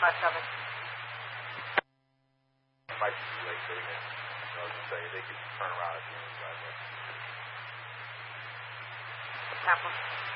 much of it. It might be too late for them. I was just saying they could turn around at the end. Chaplain.